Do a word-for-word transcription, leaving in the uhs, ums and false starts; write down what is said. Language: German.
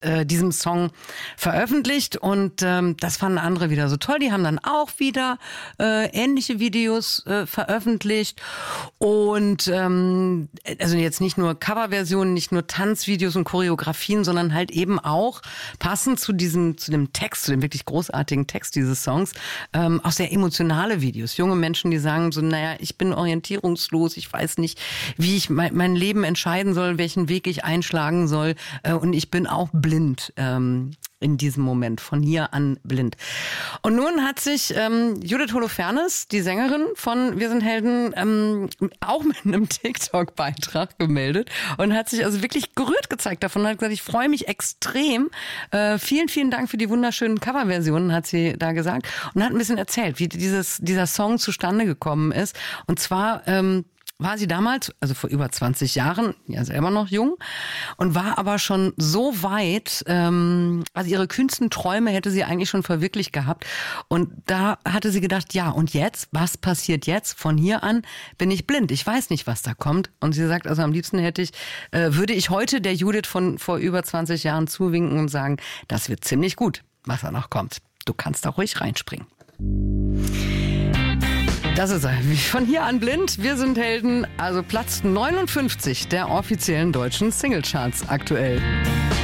äh, diesem Song veröffentlicht und ähm, das fanden andere wieder so toll. Die haben dann auch wieder äh, ähnliche Videos äh, veröffentlicht und ähm, also jetzt nicht nur Coverversionen, nicht nur Tanzvideos und Choreografien, sondern halt eben auch passend zu diesem, zu dem Text, zu dem wirklich großartigen Text dieses Songs, ähm, auch sehr emotionale Videos. Junge Menschen, die sagen so, naja, ich bin orientierungslos, ich weiß nicht, wie ich mein, mein Leben entscheiden soll, welchen Weg ich einschlagen soll äh, und ich bin auch blind ähm, in diesem Moment, von hier an blind. Und nun hat sich ähm, Judith Holofernes, die Sängerin von Wir sind Helden, ähm, auch mit einem TikTok-Beitrag gemeldet und hat sich also wirklich gerührt gezeigt davon und hat gesagt, ich freue mich extrem. Äh, vielen, vielen Dank für die wunderschönen Coverversionen, hat sie da gesagt und hat ein bisschen erzählt, wie dieses, dieser Song zustande gekommen ist. Und zwar ähm, war sie damals, also vor über zwanzig Jahren, ja selber noch jung, und war aber schon so weit, ähm, also ihre kühnsten Träume hätte sie eigentlich schon verwirklicht gehabt. Und da hatte sie gedacht, ja, und jetzt? Was passiert jetzt? Von hier an bin ich blind. Ich weiß nicht, was da kommt. Und sie sagt, also am liebsten hätte ich, äh, würde ich heute der Judith von vor über zwanzig Jahren zuwinken und sagen, das wird ziemlich gut, was da noch kommt. Du kannst da ruhig reinspringen. Das ist er. Von hier an blind. Wir sind Helden. Also Platz neunundfünfzig der offiziellen deutschen Singlecharts aktuell.